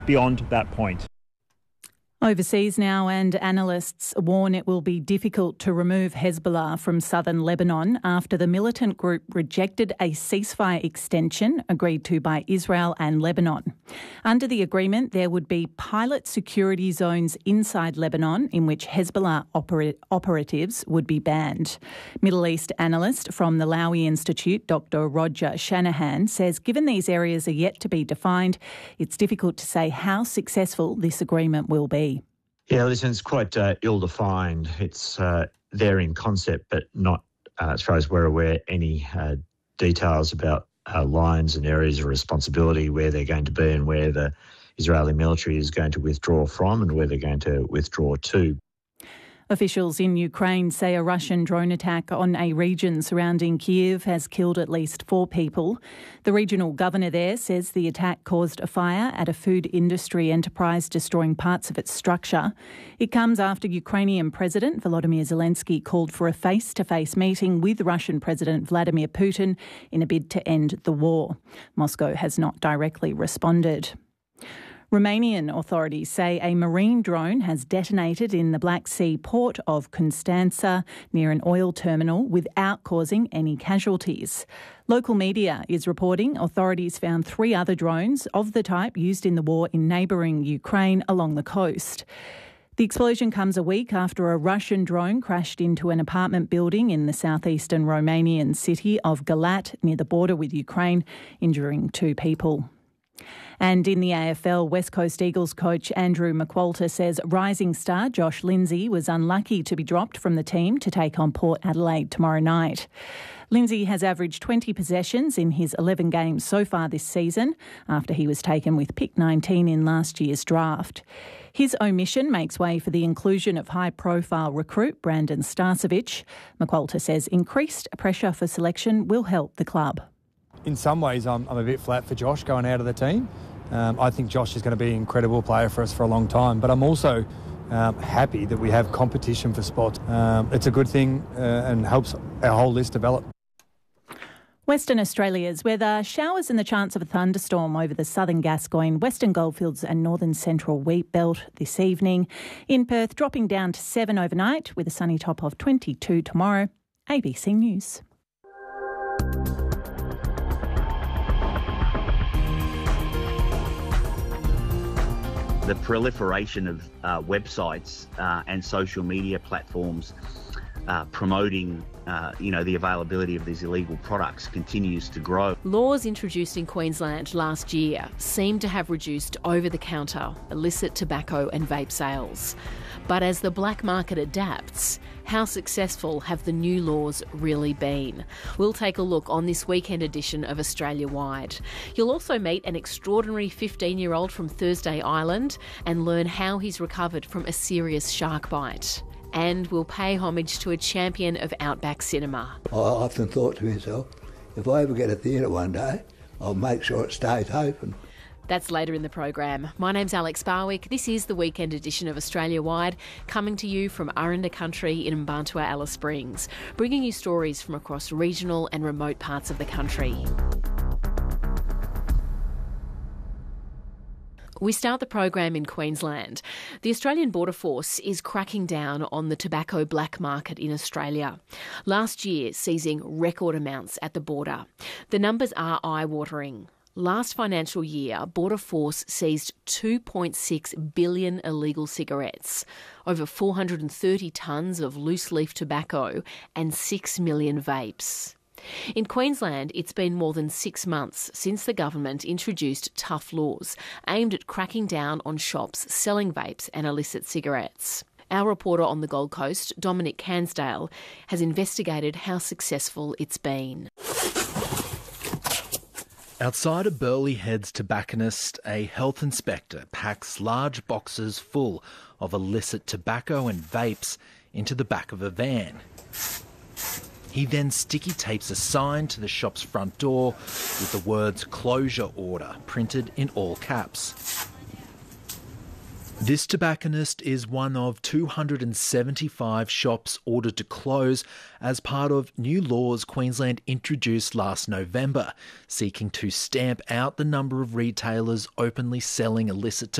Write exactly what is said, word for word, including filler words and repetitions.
beyond that point. Overseas now, and analysts warn it will be difficult to remove Hezbollah from southern Lebanon after the militant group rejected a ceasefire extension agreed to by Israel and Lebanon. Under the agreement, there would be pilot security zones inside Lebanon in which Hezbollah oper- operatives would be banned. Middle East analyst from the Lowy Institute, Doctor Roger Shanahan, says given these areas are yet to be defined, it's difficult to say how successful this agreement will be. Yeah, listen, it's quite uh, ill-defined. It's uh, there in concept, but not, uh, as far as we're aware, any uh, details about uh, lines and areas of responsibility, where they're going to be and where the Israeli military is going to withdraw from and where they're going to withdraw to. Officials in Ukraine say a Russian drone attack on a region surrounding Kyiv has killed at least four people. The regional governor there says the attack caused a fire at a food industry enterprise, destroying parts of its structure. It comes after Ukrainian President Volodymyr Zelensky called for a face-to-face meeting with Russian President Vladimir Putin in a bid to end the war. Moscow has not directly responded. Romanian authorities say a marine drone has detonated in the Black Sea port of Constanța near an oil terminal without causing any casualties. Local media is reporting authorities found three other drones of the type used in the war in neighbouring Ukraine along the coast. The explosion comes a week after a Russian drone crashed into an apartment building in the southeastern Romanian city of Galat near the border with Ukraine, injuring two people. And in the A F L, West Coast Eagles coach Andrew McQualter says rising star Josh Lindsay was unlucky to be dropped from the team to take on Port Adelaide tomorrow night. Lindsay has averaged twenty possessions in his eleven games so far this season after he was taken with pick nineteen in last year's draft. His omission makes way for the inclusion of high-profile recruit Brandon Starcevic. McQualter says increased pressure for selection will help the club. In some ways, I'm, I'm a bit flat for Josh going out of the team. Um, I think Josh is going to be an incredible player for us for a long time, but I'm also um, happy that we have competition for spots. Um, it's a good thing uh, and helps our whole list develop. Western Australia's weather, showers and the chance of a thunderstorm over the southern Gascoyne, Western Goldfields and northern central wheat belt this evening. In Perth, dropping down to seven overnight with a sunny top of twenty-two tomorrow. A B C News. The proliferation of uh, websites uh, and social media platforms uh, promoting, uh, you know, the availability of these illegal products continues to grow. Laws introduced in Queensland last year seem to have reduced over-the-counter illicit tobacco and vape sales. But as the black market adapts, how successful have the new laws really been? We'll take a look on this weekend edition of Australia Wide. You'll also meet an extraordinary fifteen-year-old from Thursday Island and learn how he's recovered from a serious shark bite. And we'll pay homage to a champion of outback cinema. I often thought to myself, if I ever get a theatre one day, I'll make sure it stays open. That's later in the program. My name's Alex Barwick. This is the weekend edition of Australia Wide, coming to you from Aranda Country in Mbantua, Alice Springs, bringing you stories from across regional and remote parts of the country. We start the program in Queensland. The Australian Border Force is cracking down on the tobacco black market in Australia. Last year, seizing record amounts at the border. The numbers are eye-watering. Last financial year, Border Force seized two point six billion illegal cigarettes, over four hundred thirty tonnes of loose-leaf tobacco and six million vapes. In Queensland, it's been more than six months since the government introduced tough laws aimed at cracking down on shops selling vapes and illicit cigarettes. Our reporter on the Gold Coast, Dominic Cansdale, has investigated how successful it's been. Outside a Burleigh Heads tobacconist, a health inspector packs large boxes full of illicit tobacco and vapes into the back of a van. He then sticky tapes a sign to the shop's front door with the words "closure order" printed in all caps. This tobacconist is one of two hundred seventy-five shops ordered to close as part of new laws Queensland introduced last November, seeking to stamp out the number of retailers openly selling illicit tobacco.